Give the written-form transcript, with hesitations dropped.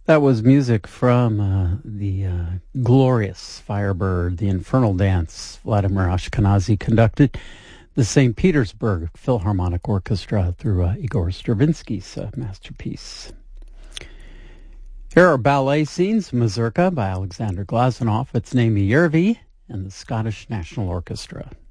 That was music from the glorious Firebird, the Infernal Dance, Vladimir Ashkenazy conducted the St. Petersburg Philharmonic Orchestra through Igor Stravinsky's masterpiece. Here are ballet scenes, Mazurka by Alexander Glazunov. It's Naimi Järvi and the Scottish National Orchestra.